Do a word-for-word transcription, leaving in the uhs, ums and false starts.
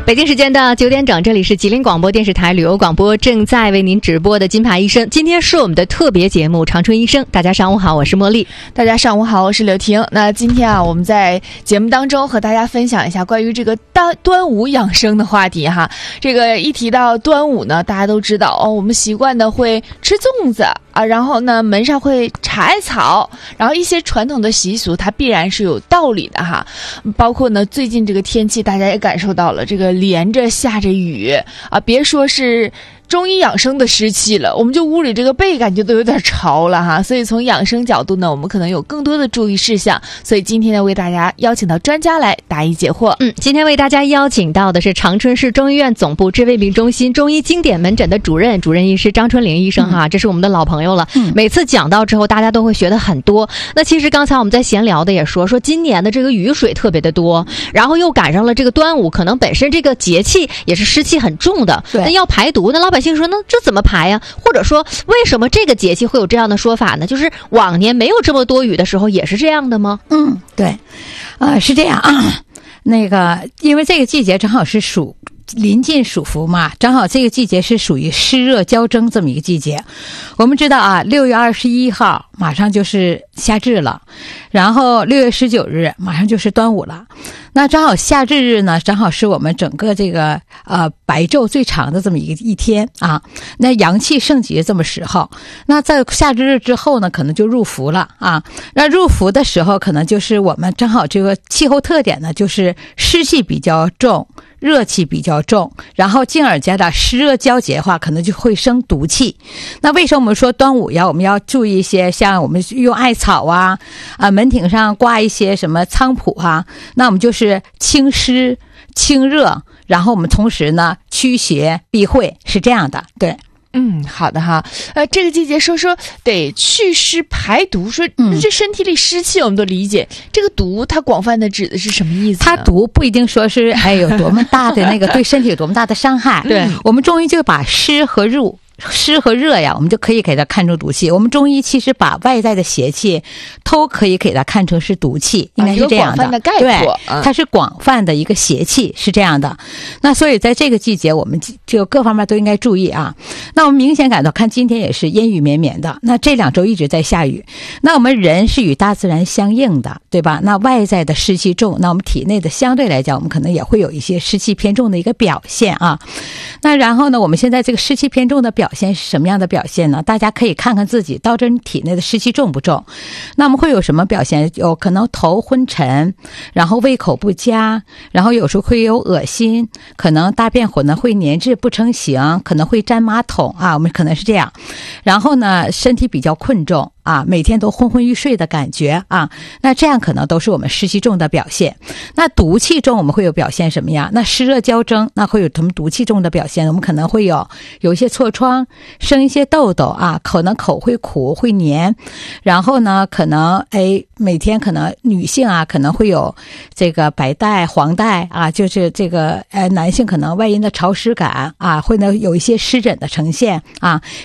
北京时间的九点整，这里是吉林广播电视台旅游广播，正在为您直播的金牌医生。今天是我们的特别节目《长春医生》，大家上午好，我是茉莉。 大家上午好，我是刘婷。那今天啊，我们在节目当中和大家分享一下关于这个端端午养生的话题哈。这个一提到端午呢，大家都知道哦，我们习惯的会吃粽子啊，然后呢门上会插艾草，然后一些传统的习俗它必然是有道理的哈。包括呢最近这个天气，大家也感受到了这个连着下着雨啊，别说是中医养生的湿气了，我们就屋里这个被感觉都有点潮了哈。所以从养生角度呢，我们可能有更多的注意事项。所以今天呢，为大家邀请到专家来答疑解惑。 嗯，今天为大家邀请到的是长春市中医院总部治胃病中心中医经典门诊的主任主任医师张春玲医生哈，嗯、这是我们的老朋友了。嗯、每次讲到之后，大家都会学得很多。那其实刚才我们在闲聊的也说，说今年的这个雨水特别的多，然后又赶上了这个端午，可能本身这个节气也是湿气很重的，那要排毒，那老百姓说，那这怎么排呀？或者说，为什么这个节气会有这样的说法呢？就是往年没有这么多雨的时候，也是这样的吗？ 嗯，对，呃，是这样啊。那个，因为这个季节正好是属临近暑伏嘛，正好这个季节是属于湿热交争这么一个季节。我们知道啊，六月二十一号马上就是夏至了，然后六月十九日马上就是端午了。那正好夏至日呢，正好是我们整个这个呃白昼最长的这么一个一天啊。那阳气盛极这么时候，那在夏至日之后呢，可能就入伏了啊。那入伏的时候，可能就是我们正好这个气候特点呢，就是湿气比较重，热气比较重，然后进而加上湿热交结的话，可能就会生毒气。那为什么我们说端午要我们要注意一些，像我们用艾草啊，啊门顶上挂一些什么菖蒲啊，那我们就是清湿清热，然后我们同时呢驱邪避秽，是这样的。对。 嗯，好的哈。呃，这个季节说说得祛湿排毒，说这身体里湿气我们都理解，嗯、这个毒它广泛的指的是什么意思呢？ 它毒不一定说是哎有多么大的那个对身体有多么大的伤害。 对， 我们中医就把湿和热。湿和热呀，我们就可以给它看成毒气。我们中医其实把外在的邪气都可以给它看成是毒气，应该是这样的。 啊、一个广泛的概括， 对，它是广泛的一个邪气，是这样的。那所以在这个季节，我们就各方面都应该注意啊。那我们明显感到，看今天也是阴雨绵绵的，那这两周一直在下雨。那我们人是与大自然相应的，对吧？那外在的湿气重，那我们体内的相对来讲，我们可能也会有一些湿气偏重的一个表现啊。那然后呢，我们现在这个湿气偏重的表现是什么样的表现呢？大家可以看看自己到底体内的湿气重不重。那么会有什么表现？有可能头昏沉，然后胃口不佳，然后有时候会有恶心，可能大便可能会粘滞不成形，可能会沾马桶啊，我们可能是这样。然后呢，身体比较困重啊，每天都昏昏欲睡的感觉啊，那这样可能都是我们湿气重的表现。那毒气重我们会有表现什么呀？那湿热交争，那会有什么毒气重的表现？我们可能会有有一些痤疮，生一些痘痘啊，可能口会苦会黏，然后呢，可能哎每天可能女性啊可能会有这个白带、黄带啊，就是这个呃男性可能外阴的潮湿感啊，会呢有一些湿疹的呈现啊，